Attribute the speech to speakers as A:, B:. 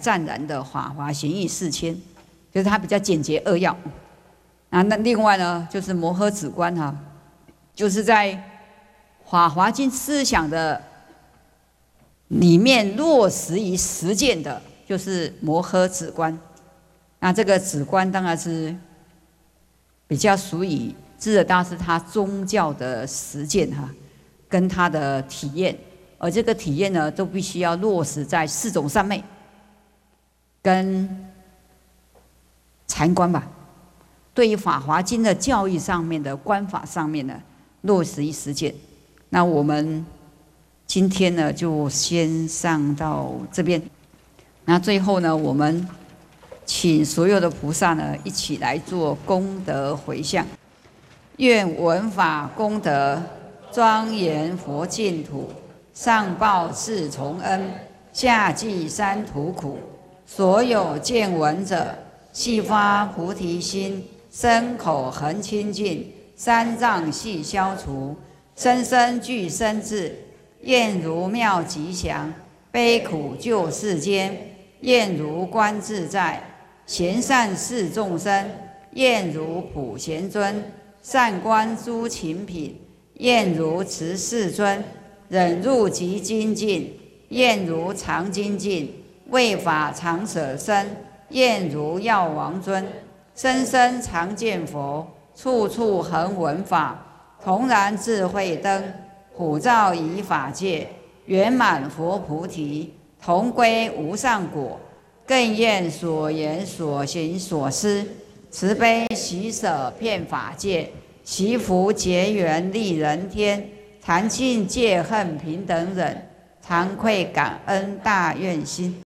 A: 湛然的《法华行义4千》，就是它比较简洁扼要。那另外呢，就是摩诃止观哈，就是在《法华经》思想的里面落实于实践的，就是摩诃止观。那这个止观当然是比较属于智者大师他宗教的实践哈，跟他的体验，而这个体验呢，都必须要落实在4种三昧跟禅观吧。对于《法华经》的教育上面的观法上面呢，落实于实践。那我们今天呢，就先上到这边。那最后呢，我们请所有的菩萨呢，一起来做功德回向。愿闻法功德庄严佛净土，上报四重恩，下济三途苦。所有见闻者，悉发菩提心，身口恒清净，三障悉消除，生生具身智，愿如妙吉祥，悲苦救世间，愿如观自在，贤善事众生，愿如普贤尊，善观诸勤品，愿如慈世尊，忍辱极精进，愿如常精进，为法常舍身，愿如药王尊，生生常见佛，处处恒闻法，同然智慧灯，普照以法界，圆满佛菩提，同归无上果。更愿所言所行所思，慈悲喜舍遍法界，祈福结缘利人天，禅尽戒恨平等忍，惭愧感恩大愿心。